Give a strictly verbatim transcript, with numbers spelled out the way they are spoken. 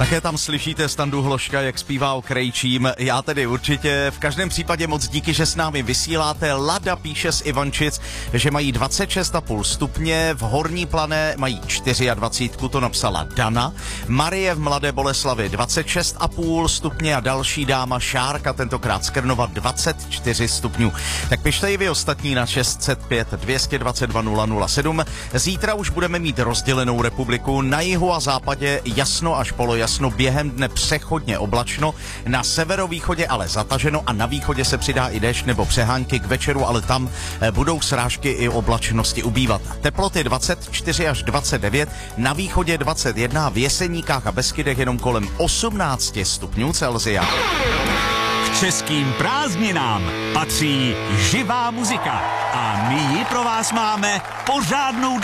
Také tam slyšíte Standu Hloška, jak zpívá o Krejčím. Já tedy určitě. V každém případě moc díky, že s námi vysíláte. Lada píše z Ivančic, že mají dvacet šest a půl stupně, v Horní Plané mají dvacet čtyři, to napsala Dana. Marie v Mladé Boleslavi dvacet šest a půl stupně a další dáma Šárka, tentokrát z Krnova dvacet čtyři stupňů. Tak pište i vy ostatní na šest set pět dvě stě dvacet dva nula nula sedm. Zítra už budeme mít rozdělenou republiku. Na jihu a západě jasno až polojasno, během dne přechodně oblačno, na severovýchodě ale zataženo a na východě se přidá i déšť nebo přehánky k večeru, ale tam budou srážky i oblačnosti ubývat. Teploty dvacet čtyři až dvacet devět, na východě dvacet jedna, v Jeseníkách a Beskydech jenom kolem osmnáct stupňů Celsia. K českým prázdninám patří živá muzika a my ji pro vás máme pořádnou